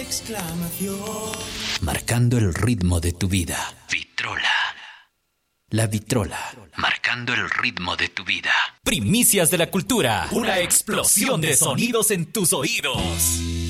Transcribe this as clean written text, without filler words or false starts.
Marcando el ritmo de tu vida. Vitrola. La vitrola. Marcando el ritmo de tu vida. Primicias de la cultura. Una explosión de sonidos en tus oídos.